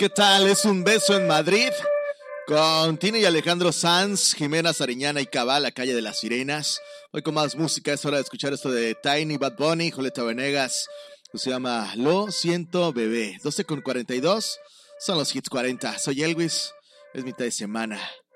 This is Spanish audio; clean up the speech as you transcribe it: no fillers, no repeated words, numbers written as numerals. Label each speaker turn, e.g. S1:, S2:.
S1: ¿Qué tal? Es un beso en Madrid con Tini y Alejandro Sanz, Jimena Sariñana y Cabal, la calle de las sirenas. Hoy con más música, es hora de escuchar esto de Tiny, Bad Bunny, Julieta Venegas. Se llama Lo Siento Bebé. 12:42 son los hits 40. Soy Elvis, es mitad de semana.